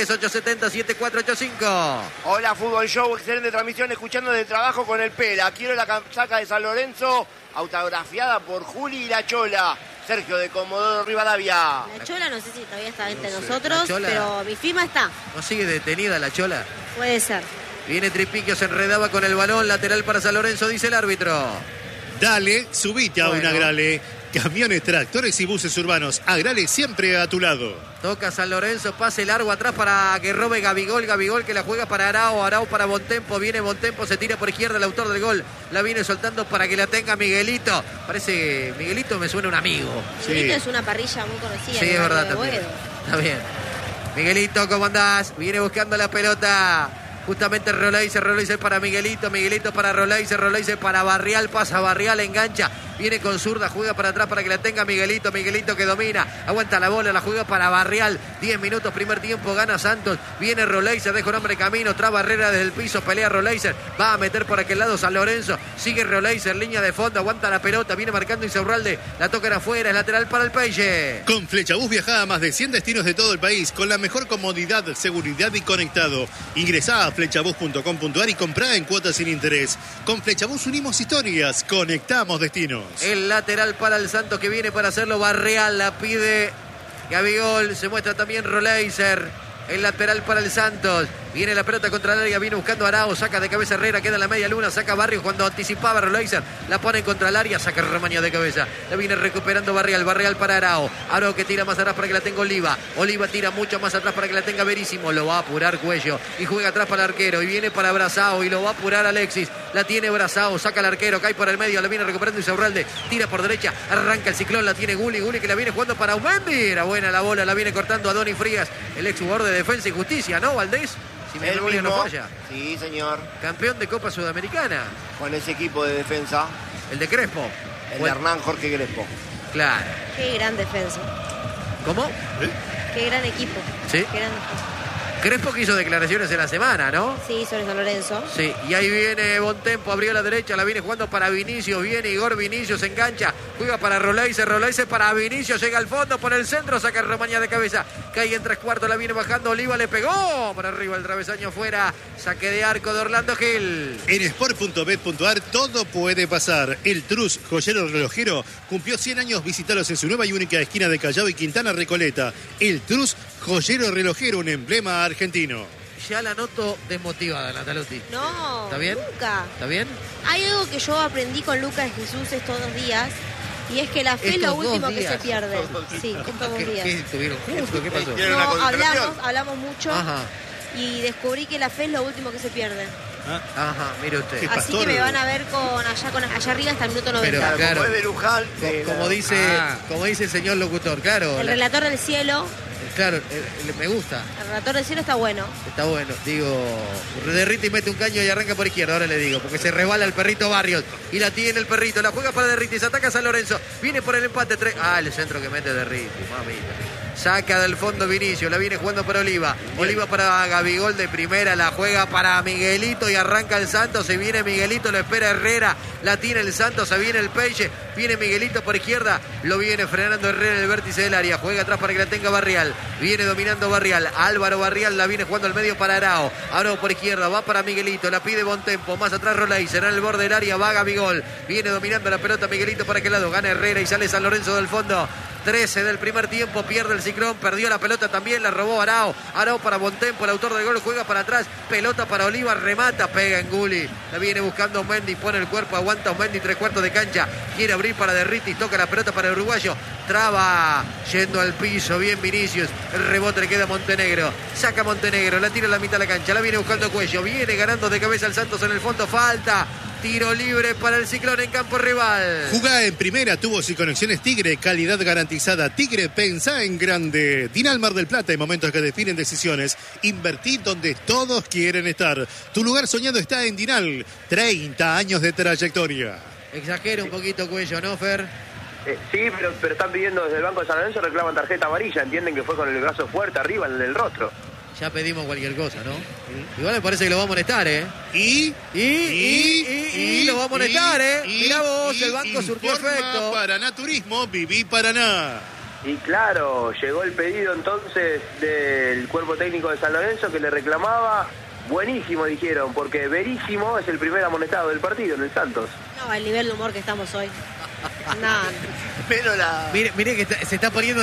11-3-870-7485. Hola, Fútbol Show, excelente transmisión, escuchando de trabajo con el Pela. Quiero la casaca de San Lorenzo, autografiada por Juli y la Chola. Sergio de Comodoro Rivadavia. La Chola no sé si todavía está entre nosotros, pero mi firma está. ¿No sigue detenida la Chola? Puede ser. Viene Tripiquio, se enredaba con el balón, lateral para San Lorenzo, dice el árbitro. Dale, subite a un Agrale. Camiones, tractores y buses urbanos. Agrale siempre a tu lado. Toca San Lorenzo, pase largo atrás para que robe Gabigol. Gabigol que la juega para Arao. Arao para Bontempo. Viene Bontempo, se tira por izquierda el autor del gol. La viene soltando para que la tenga Miguelito. Parece que Miguelito me suena un amigo. Miguelito es una parrilla muy conocida. Sí, es verdad también. Está bien. Miguelito, ¿cómo andás? Viene buscando la pelota. Justamente Roleiser para Miguelito para Roleiser para Barrial, pasa Barrial, engancha, viene con zurda, juega para atrás para que la tenga Miguelito que domina, aguanta la bola, la juega para Barrial, 10 minutos, primer tiempo, gana Santos, viene Roleiser, deja un hombre camino, traba Herrera desde el piso, pelea Roleiser, va a meter por aquel lado San Lorenzo, sigue Roleiser, línea de fondo, aguanta la pelota, viene marcando Insaurralde, la tocan afuera, es lateral para el Peixe. Con Flechabús viaja a más de 100 destinos de todo el país, con la mejor comodidad, seguridad y conectado. Ingresá a flechabús.com.ar y comprá en cuotas sin interés. Con Flechabús unimos historias, conectamos destinos. El lateral para el Santos que viene para hacerlo Barrial, la pide Gabigol, se muestra también Roleiser. El lateral para el Santos. Viene la pelota contra el área, viene buscando Arao, saca de cabeza Herrera, queda en la media luna, saca Barrios cuando anticipaba Roleiser, la pone contra el área, saca Romaña de cabeza, la viene recuperando Barrial para Arao, Arao que tira más atrás para que la tenga Oliva tira mucho más atrás para que la tenga Verísimo, lo va a apurar Cuello y juega atrás para el arquero y viene para Brazao y lo va a apurar Alexis, la tiene Brazao, saca el arquero, cae por el medio, la viene recuperando Insaurralde, tira por derecha, arranca el Ciclón, la tiene Gulli que la viene jugando para Aumendi, era buena la bola, la viene cortando a Doni Frías, el ex jugador de Defensa y Justicia, ¿no, Valdés? Si mi memoria no falla. Sí, señor. Campeón de Copa Sudamericana. Con ese equipo de defensa. El de Crespo. El de Hernán Jorge Crespo. Claro. Qué gran defensa. ¿Cómo? Qué gran equipo. Sí. Qué gran defensa. Crespo que hizo declaraciones en la semana, ¿no? Sí, sobre San Lorenzo. Sí, y ahí viene Bontempo, abrió a la derecha, la viene jugando para Vinicius, viene Igor Vinicius, se engancha, juega para Roleiser para Vinicius, llega al fondo, por el centro, saca Romaña de cabeza, cae en 3/4, la viene bajando, Oliva le pegó, para arriba el travesaño fuera, saque de arco de Orlando Gil. En sport.bet.ar todo puede pasar. El Trus, joyero relojero, cumplió 100 años, visitalos en su nueva y única esquina de Callao y Quintana Recoleta. El Trus, joyero relojero, un emblema argentino. Ya la noto desmotivada, Nataluti. No, ¿Está bien? nunca. ¿Está bien? Hay algo que yo aprendí con Lucas Jesús estos 2 días, y es que la fe es lo último que se pierde. Sí, estos 2 días. ¿Qué estuvieron juntos? ¿Qué pasó? No, hablamos mucho. Ajá. Y descubrí que la fe es lo último que se pierde. Ajá, mire usted. Así que me van a ver allá arriba hasta el minuto 90. Pero claro, como es de Luján, como dice el señor locutor, claro. El relator del cielo. Claro, me gusta. El relator del cielo está bueno. Está bueno. Digo, Derriti mete un caño y arranca por izquierda, ahora le digo, porque se resbala el perrito Barrios. Y la tiene el perrito, la juega para Derriti, se ataca a San Lorenzo. Viene por el empate. El centro que mete Derriti, mamita. Saca del fondo Vinicius, la viene jugando para Oliva. Oliva para Gabigol de primera, la juega para Miguelito y arranca el Santos. Se viene Miguelito, lo espera Herrera, la tiene el Santos, se viene el Peixe, viene Miguelito por izquierda, lo viene frenando Herrera en el vértice del área, juega atrás para que la tenga Barrial, viene dominando Barrial, Álvaro Barrial la viene jugando al medio para Arao, Arao por izquierda, va para Miguelito, la pide Bontempo, más atrás Roleiser, en el borde del área va Gabigol, viene dominando la pelota Miguelito para aquel lado, gana Herrera y sale San Lorenzo del fondo. 13 del primer tiempo, pierde el Ciclón, perdió la pelota también, la robó Arao para Bontempo, el autor del gol juega para atrás, pelota para Oliva, remata, pega en Gulli, la viene buscando Mendy, pone el cuerpo, aguanta Mendy, 3/4 de cancha, quiere abrir para Derriti, toca la pelota para el uruguayo, traba, yendo al piso, bien Vinicius, el rebote le queda a Montenegro, saca Montenegro, la tira a la mitad de la cancha, la viene buscando Cuello, viene ganando de cabeza el Santos en el fondo, falta. Tiro libre para el Ciclón en campo rival. Jugá en primera, tubos y conexiones Tigre, calidad garantizada. Tigre, pensá en grande. Dinal Mar del Plata, en momentos que definen decisiones. Invertir donde todos quieren estar. Tu lugar soñado está en Dinal. 30 años de trayectoria. Exagera un poquito Cuello, ¿no, Fer? Sí, pero están pidiendo desde el Banco de San Lorenzo, reclaman tarjeta amarilla. Entienden que fue con el brazo fuerte arriba en el rostro. Ya pedimos cualquier cosa, ¿no? Igual me parece que lo va a molestar, ¿eh? Y lo lo va a amonestar, Mirá vos, el banco surtió efecto. Paraná Turismo, Viví Paraná. Y claro, llegó el pedido entonces del cuerpo técnico de San Lorenzo que le reclamaba. Buenísimo, dijeron, porque Verísimo es el primer amonestado del partido en el Santos. No, el nivel de humor que estamos hoy. No. Pero la... Mire que se está poniendo